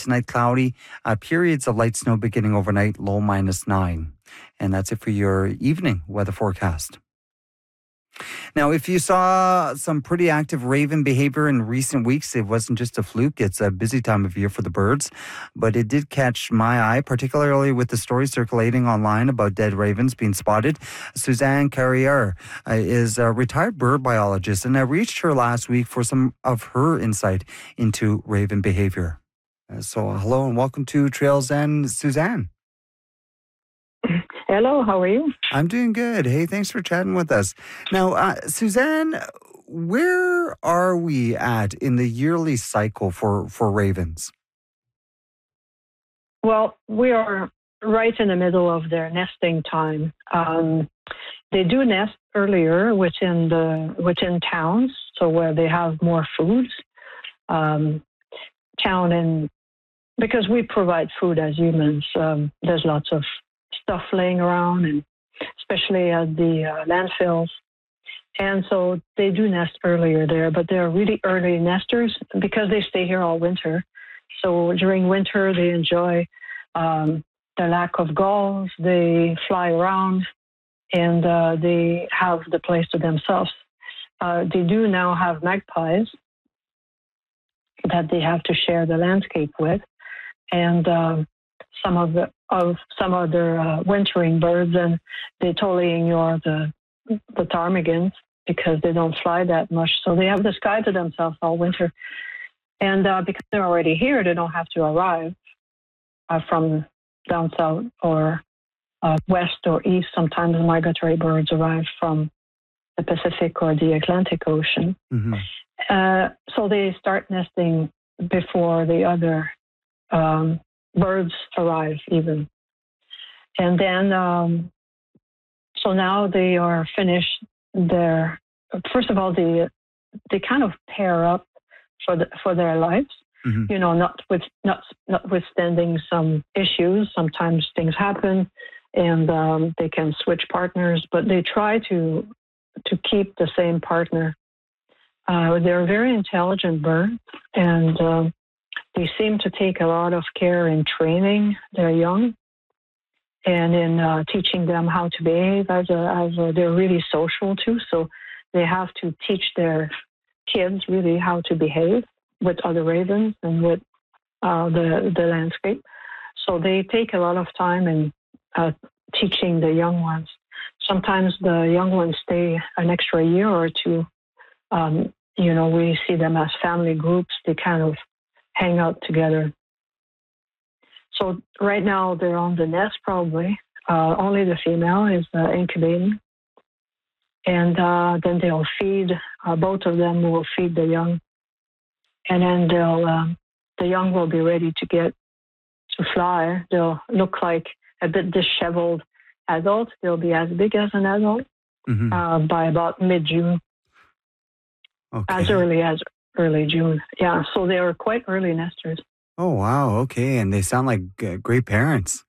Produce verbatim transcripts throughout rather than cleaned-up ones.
tonight cloudy, uh, periods of light snow beginning overnight, low minus nine. And that's it for your evening weather forecast. Now, if you saw some pretty active raven behavior in recent weeks, it wasn't just a fluke. It's a busy time of year for the birds. But it did catch my eye, particularly with the story circulating online about dead ravens being spotted. Suzanne Carrier uh, is a retired bird biologist, and I reached her last week for some of her insight into raven behavior. Uh, so hello and welcome to Trails and Suzanne. Hello, how are you? I'm doing good. Hey, thanks for chatting with us. Now, uh, Suzanne, where are we at in the yearly cycle for, for ravens? Well, we are right in the middle of their nesting time. Um, they do nest earlier within the within towns, so where they have more food. Um, town and because we provide food as humans, um, there's lots of stuff laying around, and especially at the uh, landfills. And so they do nest earlier there, but they're really early nesters because they stay here all winter. So during winter, they enjoy um, the lack of galls. They fly around, and uh, they have the place to themselves. Uh, they do now have magpies that they have to share the landscape with, and um, some of the of some other uh, wintering birds, and they totally ignore the the ptarmigans because they don't fly that much. So they have the sky to themselves all winter. And uh, because they're already here, they don't have to arrive uh, from down south or uh, west or east. Sometimes migratory birds arrive from the Pacific or the Atlantic Ocean. Mm-hmm. Uh, so they start nesting before the other um, birds arrive even. And then, um, so now they are finished their, first of all, they, they kind of pair up for the, for their lives, mm-hmm. you know, not with, not, notwithstanding some issues. Sometimes things happen and um, they can switch partners, but they try to, to keep the same partner. Uh, they're a very intelligent bird, and um, they seem to take a lot of care in training their young and in uh, teaching them how to behave. As, a, as a, they're really social too, so they have to teach their kids really how to behave with other ravens and with uh, the the landscape. So they take a lot of time in uh, teaching the young ones. Sometimes the young ones stay an extra year or two. Um, you know, we see them as family groups. They kind of hang out together. So right now they're on the nest probably. Uh, only the female is uh, incubating. And uh, then they'll feed, uh, both of them will feed the young. And then they'll, um, the young will be ready to get to fly. They'll look like a bit disheveled adults. They'll be as big as an adult mm-hmm. uh, by about mid-June. Okay. As early as early June. Yeah, so they are quite early nesters. Oh, wow. Okay. And they sound like uh, great parents.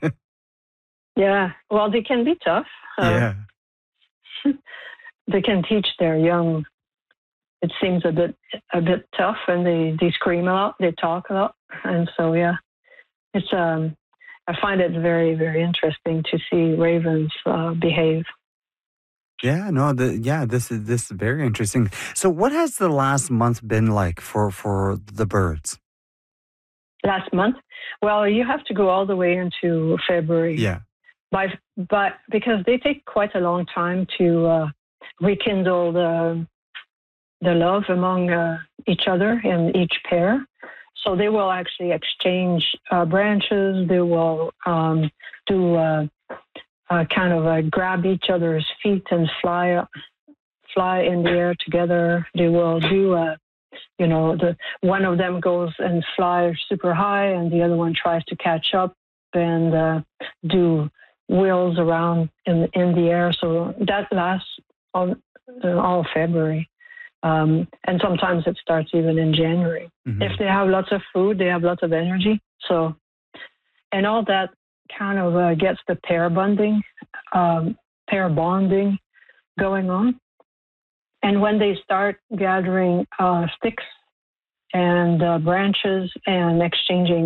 Yeah. Well, they can be tough. Uh, yeah. They can teach their young. It seems a bit a bit tough, and they, they scream a lot. They talk a lot. And so, yeah, it's um. I find it very, very interesting to see ravens uh, behave. Yeah, no, the, yeah, this is this is very interesting. So what has the last month been like for, for the birds? Last month? Well, you have to go all the way into February. Yeah. By, but because they take quite a long time to uh, rekindle the, the love among uh, each other in each pair. So they will actually exchange uh, branches. They will um, do uh, uh, kind of uh, grab each other's feet and fly up, fly in the air together. They will do, uh, you know, the one of them goes and flies super high, and the other one tries to catch up and uh, do wheels around in in the air. So that lasts all, uh, all February. Um, and sometimes it starts even in January. Mm-hmm. If they have lots of food, they have lots of energy. So, and all that kind of uh, gets the pair bonding, um, pair bonding going on. And when they start gathering uh, sticks and uh, branches and exchanging